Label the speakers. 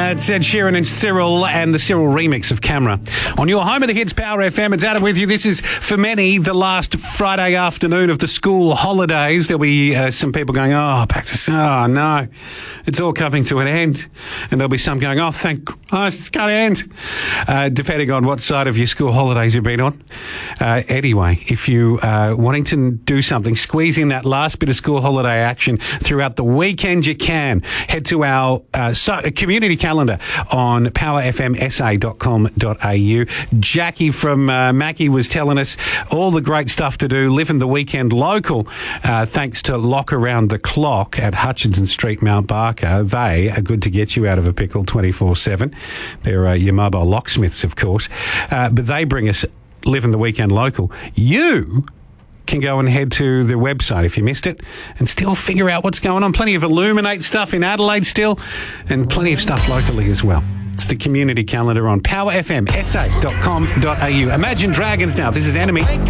Speaker 1: It's Ed Sheeran and Cyril and the Cyril remix of Camera. On your home of the hits, Power FM, it's Adam with you. This is, for many, the last Friday afternoon of the school holidays. There'll be some people going, back to, no, it's all coming to an end. And there'll be some going, it's going to end. Depending on what side of your school holidays you've been on. Anyway, if you are wanting to do something, squeeze in that last bit of school holiday action throughout the weekend, you can. Head to our community calendar on powerfmsa.com.au. Jackie from Mackie was telling us all the great stuff to do, living the weekend local, thanks to Lock Around the Clock at Hutchinson Street, Mount Barker. They are good to get you out of a pickle 24/7. They're your mobile locksmiths, of course, but they bring us living the weekend local. You can go and head to the website if you missed it and still figure out what's going on. Plenty of Illuminate stuff in Adelaide still, and plenty of stuff locally as well. It's the community calendar on powerfmsa.com.au. Imagine Dragons now. This is Enemy.